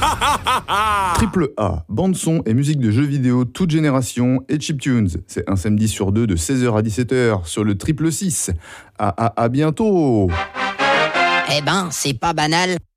Triple A, bande son et musique de jeux vidéo toute génération et chiptunes. C'est un samedi sur deux de 16h à 17h sur le 666. À bientôt. Eh ben, c'est pas banal.